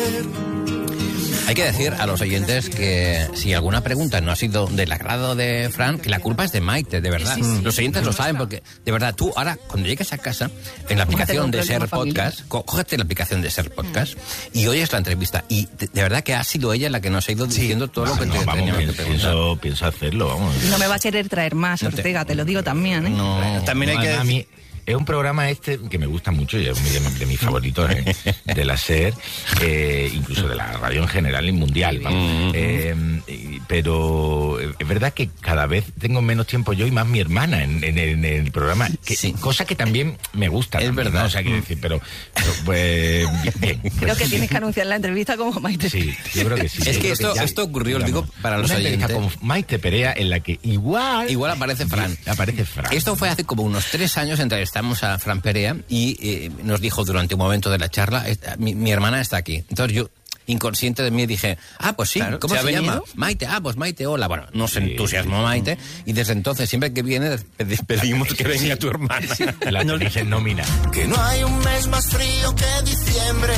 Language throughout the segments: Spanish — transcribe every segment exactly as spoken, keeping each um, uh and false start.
ser. Hay que decir a los oyentes que si alguna pregunta no ha sido del agrado de Fran, que la culpa es de Maite, de verdad. Sí, sí, sí. Los oyentes lo saben porque, de verdad, tú ahora, cuando llegues a casa, en la aplicación de Ser Podcast, cógete la aplicación de Ser Podcast mm. y oyes la entrevista. Y de, de verdad que ha sido ella la que nos ha ido diciendo sí. todo no, lo que no, te vamos, tenía pienso, que preguntar. Pienso, pienso hacerlo, vamos. No me va a querer traer más, Ortega, no te, te lo digo también, ¿eh? No, bueno, también hay que a mí. Es un programa este que me gusta mucho y es de, de mis favoritos eh, de la SER, eh, incluso de la radio en general y mundial. Vamos. Eh, pero es verdad que cada vez tengo menos tiempo yo y más mi hermana en, en, en el programa, que, sí. cosa que también me gusta. Es también, verdad. ¿no? O sea, quiero decir, pero, pero pues bien. Pues, creo que tienes que anunciar la entrevista como Maite. Sí, yo creo que sí. Es que esto, que ya, esto ocurrió, digamos, digo, para los una oyentes. Con Maite Perea en la que igual... Igual aparece Fran. Aparece Fran. Esto fue hace como unos tres años, entrevistamos a Fran Perea y eh, nos dijo durante un momento de la charla, mi, mi hermana está aquí. Entonces yo, inconsciente de mí, dije, ah, pues sí, claro, ¿cómo se, se llama? Maite, ah, pues Maite, hola. Bueno, nos sí, entusiasmó sí. Maite y desde entonces, siempre que viene, pedimos que venga tu hermana. La tenés en nómina. Que no hay un mes más frío que diciembre,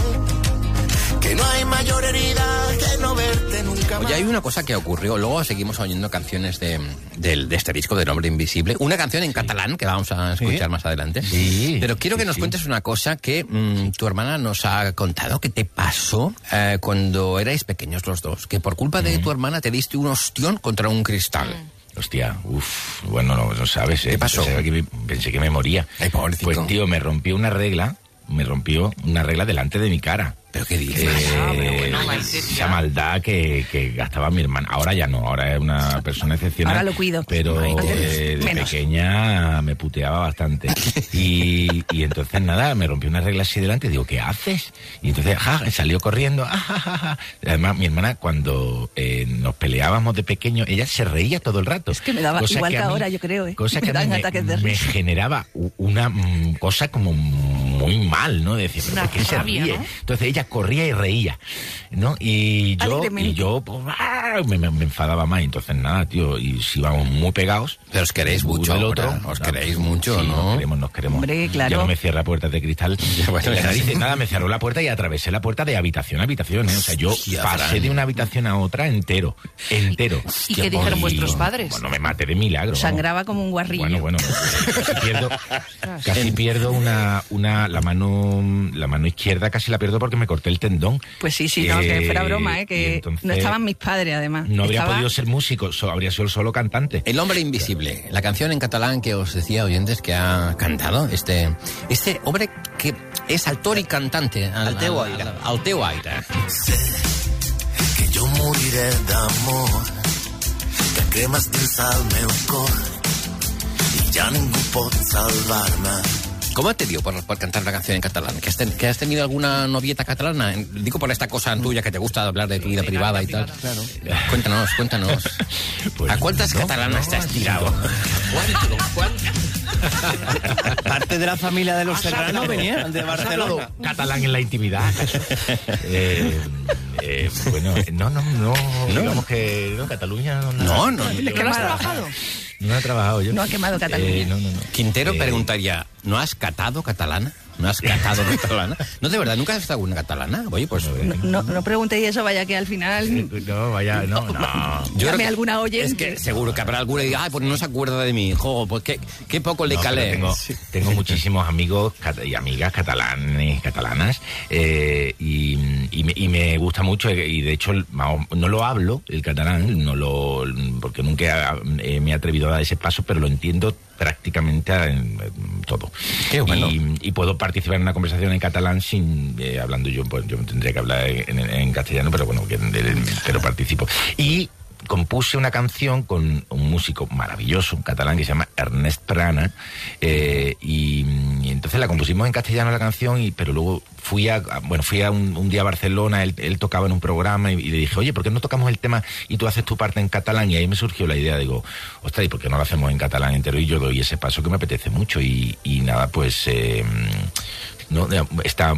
que no hay mayor herida que no verte nunca más. Oye, hay una cosa que ocurrió. Luego seguimos oyendo canciones de, de, de este disco del Hombre Invisible. Una canción en sí. catalán que vamos a escuchar ¿Sí? más adelante. Sí. Pero quiero que sí, nos sí. cuentes una cosa que mmm, tu hermana nos ha contado que te pasó eh, cuando erais pequeños los dos. Que por culpa mm. de tu hermana te diste un ostión contra un cristal. Mm. Hostia, uff, bueno, no, no sabes, ¿eh? ¿Qué pasó? Pensé que, pensé que me moría. Ay, pobrecito. Pues, tío, me rompió una regla, me rompió una regla delante de mi cara. ¿Pero qué dices? Eh, ah, pero bueno, esa maldad que, que gastaba mi hermana. Ahora ya no, ahora es una persona excepcional. Ahora lo cuido. Pero eh, de Menos. pequeña me puteaba bastante. Y, y entonces nada, me rompió una regla así delante y digo, ¿qué haces? Y entonces ja, salió corriendo. Ja, ja, ja, ja. Además, mi hermana, cuando eh, nos peleábamos de pequeño, ella se reía todo el rato. Es que me daba cosa igual que, que ahora, mí, yo creo. ¿eh? Cosa me que a mí me, me generaba una mm, cosa como muy mal, ¿no? De decir, ¿pero por qué se ríe? ¿No? Entonces ella corría y reía, ¿no? Y yo, y yo pues, me, me, me enfadaba más. Entonces nada, tío, y si vamos muy pegados. Pero os queréis mucho, el otro, os no, queréis mucho, sí, ¿no? Nos queremos, nos queremos. Hombre, claro. Ya no me cierra puertas de cristal. Ya, bueno, la nariz, nada, me cerró la puerta y atravesé la puerta de habitación a habitación, ¿eh? O sea, yo Hostia, pasé Fran. de una habitación a otra entero, entero. ¿Y qué dijeron vuestros padres? Bueno, me maté de milagro. Sangraba ¿no? como un guarrillo. Bueno, bueno, casi pierdo, casi pierdo una, una, la mano, la mano izquierda casi la pierdo porque me corté el tendón. Pues sí, sí, no, eh, que fuera broma, ¿eh? Que entonces, no estaban mis padres, además. No habría Estaba... podido ser músico, so, habría sido solo cantante. El Hombre Invisible, la canción en catalán que os decía, oyentes, que ha cantado este, este hombre que es actor y cantante. Al, al teu aire. Al, al teu aire. Sé que jo moriré d'amor, que cremes dins el meu cor i ja ningú pot salvar-me. ¿Cómo te dio por, por cantar una canción en catalán? ¿Que has, ten, ¿Que has tenido alguna novieta catalana? Digo por esta cosa tuya que te gusta hablar de tu vida privada y tal. Claro. Cuéntanos, cuéntanos. Pues ¿A cuántas no, catalanas no, te has tirado? ¿Cuánto? ¿Cuánto? Parte de la familia de los Serrano venía de Barcelona. Catalán en la intimidad. eh, eh, bueno, no, no, no, no. Digamos que no, Cataluña no. No, no. ¿Es que no has trabajado? No he trabajado yo. No ha quemado Cataluña. Eh, no, no, no. Quintero eh, preguntaría, ¿no has catado catalana? ¿No has catado catalana? No, de verdad, ¿nunca has estado una catalana? Oye, pues... No, no, no preguntéis eso, vaya que al final... No, vaya, no, no. Yo Llame alguna oyente. Es que seguro que habrá alguna y diga, ay, pues no se acuerda de mí. Jo, pues qué, qué poco le no, calé. Tengo, sí. tengo muchísimos amigos y amigas catalanes, catalanas, eh, y, y, me, y me gusta mucho, y de hecho no lo hablo, el catalán, no lo porque nunca eh, me he atrevido a dar ese paso, pero lo entiendo prácticamente en, en todo. Qué bueno. Y, y puedo participar en una conversación en catalán sin eh, hablando yo, pues yo tendría que hablar en, en, en castellano, pero bueno, que, pero participo. Y compuse una canción con un músico maravilloso, un catalán que se llama Ernest Prana, eh, y, y entonces la compusimos en castellano la canción, y, pero luego fui a, bueno, fui a un, un día a Barcelona, él, él tocaba en un programa y, y le dije, oye, ¿por qué no tocamos el tema y tú haces tu parte en catalán? Y ahí me surgió la idea, digo, ostras, ¿y por qué no lo hacemos en catalán entero? Y yo doy ese paso que me apetece mucho, y, y nada, pues... Eh, ¿no? Esta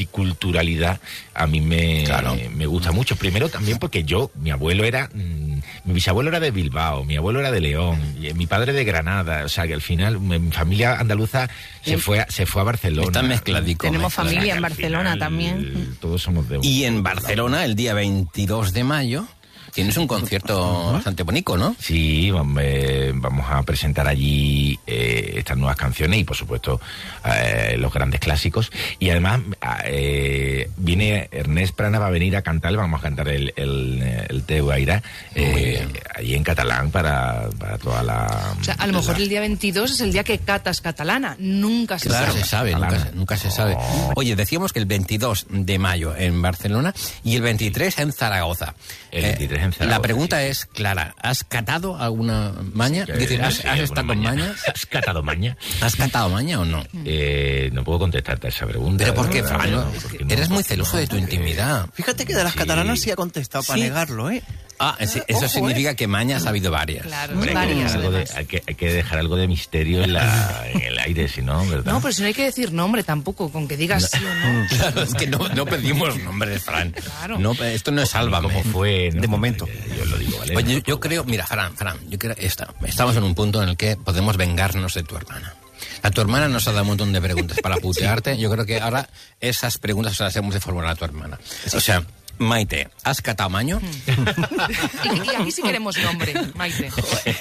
multiculturalidad a mí me, claro. me gusta mucho. Primero también porque yo, mi abuelo era, mi bisabuelo era de Bilbao, mi abuelo era de León, y mi padre de Granada, o sea que al final mi familia andaluza se fue a, se fue a Barcelona. Está mezcladico. Tenemos mezcladico. familia en Barcelona Final, también. Todos somos de... Y en Barcelona, el día veintidós de mayo, tienes un concierto bastante bonito, ¿no? Sí, eh, vamos a presentar allí eh, estas nuevas canciones y, por supuesto, eh, los grandes clásicos. Y además, eh, viene Ernest Prana, va a venir a cantar, vamos a cantar el, el, el Teu Aire, eh, allí en catalán para, para toda la... O sea, a lo mejor la... el día veintidós es el día que catas catalana. Nunca se Claro, sabe. se sabe, nunca, se- nunca se sabe. Oh. Oye, decíamos que el veintidós de mayo en Barcelona y el veintitrés en Zaragoza. El veintitrés en Zaragoza, La pregunta sí. es clara, ¿has catado alguna maña? Sí, Es decir, ¿has, sí, has alguna estado en maña. mañas? ¿Has catado maña? ¿Has catado maña o no? Eh, no puedo contestarte a esa pregunta. Pero ¿por qué, ¿verdad? Fran? No, No, porque no, Eres muy porque celoso no, de tu porque- intimidad. Fíjate que de las Sí. catalanas sí ha contestado para Sí. negarlo, ¿eh? Ah, ese- eso Ojo, significa que mañas ha habido varias. Claro, Hombre, hay, que varias, dejar algo de, además. hay, que, hay que dejar algo de misterio en, la, en el aire, si no, ¿verdad? No, pero si no hay que decir nombre tampoco, con que digas sí o no. Claro, es que no, no pedimos nombres, Fran. Claro. No, esto no es Sálvame. ¿Cómo fue? ¿no? De momento. Yo lo digo, ¿vale? Oye, yo, yo creo, mira, Fran, Fran, yo creo esta, estamos en un punto en el que podemos vengarnos de tu hermana. A tu hermana nos ha dado un montón de preguntas para putearte. Yo creo que ahora esas preguntas se las hemos de formular a tu hermana. O sea, Maite, ¿has catado maño? Y, y aquí sí queremos nombre, Maite.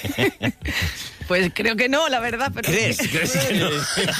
Pues creo que no, la verdad, pero... ¿Crees? ¿Crees que no?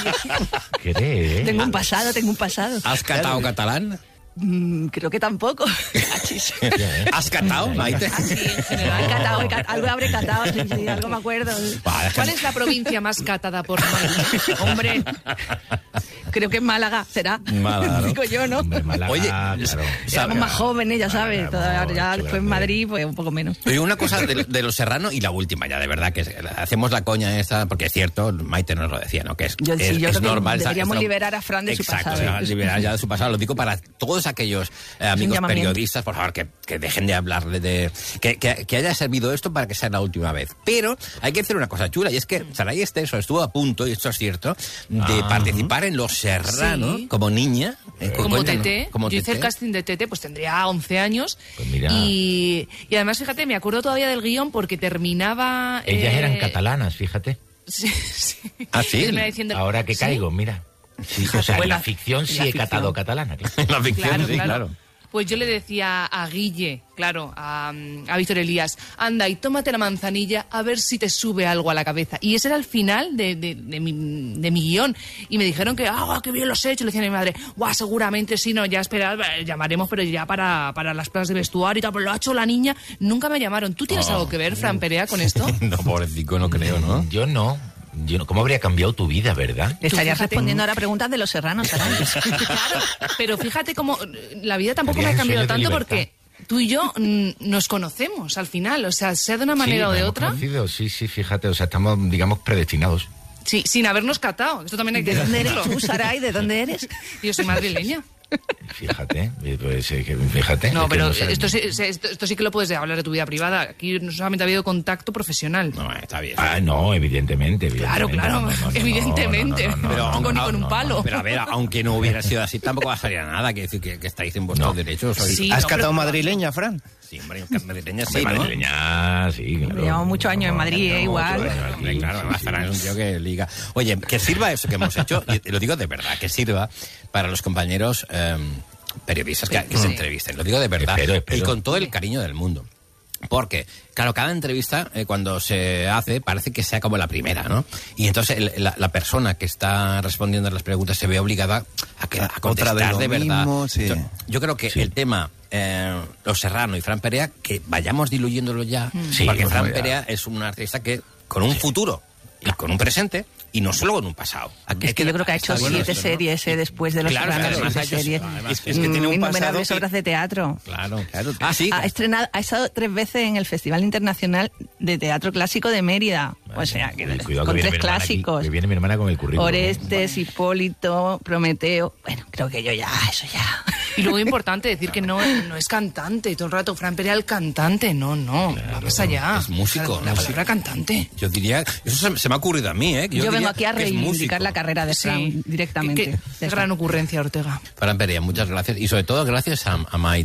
¿Qué? Tengo un pasado, tengo un pasado. ¿Has catado catalán? Mm, creo que tampoco. Achis. ¿Has catado, Maite? Así, en He general. catado, he catado, algo habré catado, sí, sí, algo me acuerdo. Vale, ¿Cuál es la provincia más catada por Maite? Hombre, creo que en Málaga será. Málaga, ¿no? Digo yo, ¿no? Hombre, Málaga, Oye, claro. Éramos más jóvenes, ya sabes. Málaga, Todavía, mucho ya después en grande. Madrid, pues un poco menos. Oye, una cosa de, de los Serrano y la última ya, de verdad, que es- hacemos la coña esta, porque es cierto, Maite nos lo decía, ¿no? Que es, Yo- sí, es, yo es creo que normal. deberíamos es- liberar a Fran de su Exacto, pasado. Exacto, liberar ya de su pasado. Lo digo para todos aquellos eh, amigos llamamiento. periodistas, por favor, que, que dejen de hablarle de... Que, que, que haya servido esto para que sea la última vez. Pero hay que hacer una cosa chula, y es que Saray Esteso estuvo a punto, y esto es cierto, de Ah. participar en Los Serrano Sí. como niña. Eh, Como cuéntanos, Tete, como yo hice el Tete. casting de Tete, pues tendría once años. Pues mira. Y, y además, fíjate, me acuerdo todavía del guión porque terminaba... Ellas eh, eran catalanas, fíjate. Sí, sí. Ah, sí. Terminaba diciendo- Ahora que ¿Sí? caigo, mira. Sí, o sea, en Bueno, la ficción sí en la he ficción. catado catalana. Claro. La ficción, Claro, sí, claro. claro. Pues yo le decía a Guille, claro, a, a Víctor Elías, anda y tómate la manzanilla a ver si te sube algo a la cabeza. Y ese era el final de, de, de mi, de mi guión. Y me dijeron que, ah, qué bien los he hecho. Le decían a mi madre, guau, seguramente sí, no, ya esperad, eh, llamaremos, pero ya para, para las pruebas de vestuario y tal, pero lo ha hecho la niña. Nunca me llamaron. ¿Tú tienes Oh. algo que ver, Fran Perea, con esto? No, pobrecito, no creo, ¿no? Yo no. Yo no. ¿Cómo habría cambiado tu vida, verdad? Le estarías fíjate. respondiendo ahora preguntas de los serranos, ¿sabes? Claro, pero fíjate cómo eh, la vida tampoco me ha Tenías cambiado sueños de tanto libertad. porque tú y yo mm, nos conocemos al final, o sea, sea de una manera Sí, o nos de hemos otra, conocido, sí, sí, fíjate, o sea, estamos, digamos, predestinados. sí, sin habernos catado. Esto también hay que ¿De dónde eres decirlo. tú, Saray? ¿De dónde eres? Yo soy madrileña. Fíjate, eh, pues, eh, que- fíjate. No, es que pero sé. esto sí, esto, esto sí que lo puedes hablar de tu vida privada. Aquí no solamente ha habido contacto profesional. No, está bien. Ah, no, evidentemente, evidentemente. Claro, claro, No, no, no, no, evidentemente. no, no, no, Pero no, aunque- Con- no, con un no, palo. no. Pero a ver, aunque no hubiera sido así, tampoco va a salir a nada. Que decir que, que estáis en vuestros No. derechos. Sois- Sí, ¿Has no, catado pero- madrileña, Fran? Sí, hombre, madrileña sí, Hombre, ¿no? madrileña, sí, claro. Llevamos muchos años en Madrid, ¿eh? Igual. muchos años Hombre, aquí, claro, sí, además sí. Fran es un tío que liga. Oye, que sirva eso que hemos hecho, y lo digo de verdad, que sirva para los compañeros eh, periodistas que, que se entrevisten. Lo digo de verdad. Espero, espero. Y con todo el cariño del mundo. Porque, claro, cada entrevista, eh, cuando se hace, parece que sea como la primera, ¿no? Y entonces el- la, la persona que está respondiendo a las preguntas se ve obligada a, que, a contestar Otra vez lo de verdad. mismo, sí. Yo, yo creo que Sí. el tema eh, Los Serrano y Fran Perea, que vayamos diluyéndolo ya, Sí, porque pues Fran ya. Perea es un artista que con un futuro y con un presente y no solo con un pasado. Aquí Es que yo creo que ha hecho está bueno siete esto, ¿no? series eh, después de los Claro, serranos, además siete ha hecho- series. además es que tiene un Mm, pasado innumerables que- obras de teatro. Claro, claro. Ah, sí. Ha estrenado, ha estado tres veces en el Festival Internacional de Teatro Clásico de Mérida. O sea, que, Uy, cuidado, con que viene tres mi hermana aquí, clásicos. que viene mi hermana con el currículum. Orestes, Hipólito, Prometeo. Bueno, creo que yo ya, eso ya. Y luego importante decir que no, no es cantante. Todo el rato, Fran Perea el cantante. No, no, va más allá. es músico, La, la músico. palabra cantante. Yo diría, eso se, se me ha ocurrido a mí, ¿eh? Que Yo, vengo diría aquí a que es reivindicar músico. la carrera de Fran Sí. directamente. Qué, qué Ya está. gran ocurrencia, Ortega. Fran Perea, muchas gracias. Y sobre todo gracias a, a Maite.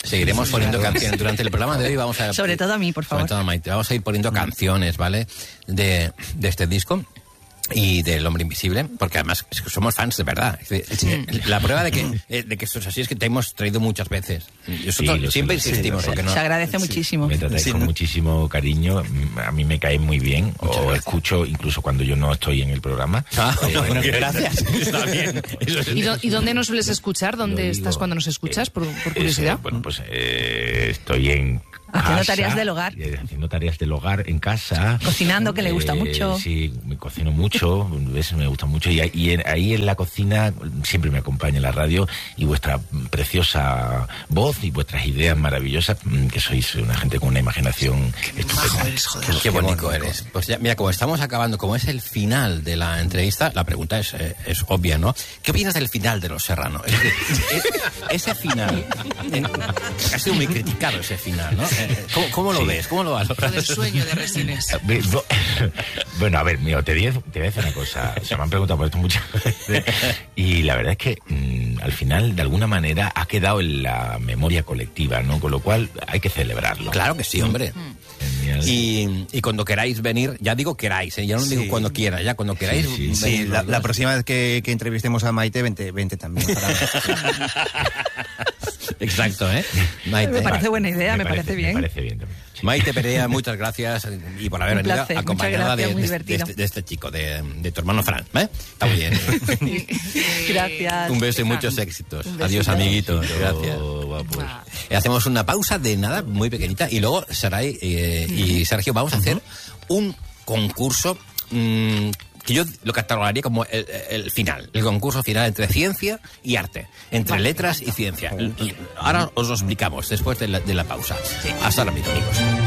Seguiremos sí, poniendo claro. canciones. Durante el programa de hoy vamos a... Sobre todo a mí, por favor. Sobre todo a Maite. Vamos a ir poniendo canciones, ¿vale? De, de este disco y del Hombre Invisible, porque además es que somos fans de verdad. Es decir, sí. La prueba de que, eh, de que esto es así es que te hemos traído muchas veces. Nosotros Sí, lo siempre sé, insistimos, sí, lo sé. porque no... Se agradece muchísimo. Me tratáis Sí, con ¿no? muchísimo cariño. A mí me cae muy bien. Muchas o gracias. escucho incluso cuando yo no estoy en el programa. Ah, Eh, bueno, gracias. Está bien. Eso es- ¿Y, do- y dónde nos sueles escuchar? Lo ¿Dónde digo, estás cuando nos escuchas? Por, por eh, curiosidad. eh, bueno, pues eh, estoy en Haciendo casa, tareas del hogar. eh, haciendo tareas del hogar en casa. Cocinando, que le gusta Eh, mucho. Sí, me cocino mucho, ¿ves? Me gusta mucho. Y, ahí- y en- ahí en la cocina siempre me acompaña la radio y vuestra preciosa voz y vuestras ideas maravillosas, mm, que sois una gente con una imaginación estupenda. Qué, qué bonito eres. Pues ya, mira, como estamos acabando, como es el final de la entrevista, la pregunta es, eh, es obvia, ¿no? ¿Qué opinas del final de Los Serrano? Es decir, es- ese final, en- ha sido muy criticado ese final, ¿no? Eh, ¿Cómo, cómo lo Sí. ves? ¿Cómo lo vas? Lo del sueño de Resines. Ve- no- Bueno, a ver, mío, te, diré- te voy a decir una cosa. Se me han preguntado por esto muchas veces. Y la verdad es que mm, al final, de alguna manera, ha quedado en la memoria colectiva, ¿no? Con lo cual hay que celebrarlo. Claro que sí, hombre. Genial. Y, y cuando queráis venir, ya digo queráis, ¿eh? Ya no digo Sí. cuando quiera, ya cuando queráis. Sí, sí. Sí, venid la, los la dos. próxima vez que, que entrevistemos a Maite, vente, vente también. Para... Exacto, ¿eh? Maite. Me parece buena idea, me parece bien. Me parece bien también. Sí. Maite Perea, muchas gracias y por haber Un venido placer, acompañada muchas gracias, de, muy de- de divertido. este, de este chico, de, de tu hermano Fran. ¿eh? Está muy bien. Gracias. Un beso y muchos éxitos. Un besito. Adiós, amiguitos. Gracias. Oh, guapos. Ah. Eh, Hacemos una pausa de nada, muy pequeñita, y luego Saray eh, y Sergio vamos a hacer un concurso mm, que yo lo catalogaría como el, el final, el concurso final entre ciencia y arte, entre letras y ciencia. Y ahora os lo explicamos después de la, de la pausa. Hasta ahora mismo, amigos.